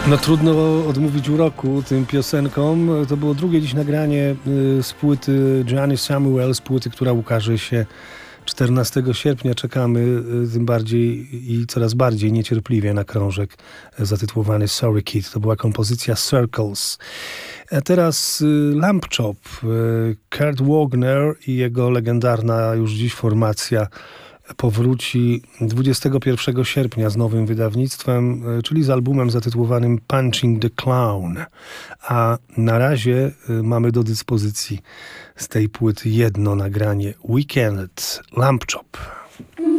No trudno odmówić uroku tym piosenkom. To było drugie dziś nagranie z płyty Johnny Samuel, z płyty, która ukaże się 14 sierpnia. Czekamy tym bardziej i coraz bardziej niecierpliwie na krążek zatytułowany Sorry Kid. To była kompozycja Circles. A teraz Lamb Chop, Kurt Wagner i jego legendarna już dziś formacja powróci 21 sierpnia z nowym wydawnictwem, czyli z albumem zatytułowanym Punching the Clown. A na razie mamy do dyspozycji z tej płyty jedno nagranie. Weekend, Lamb Chop.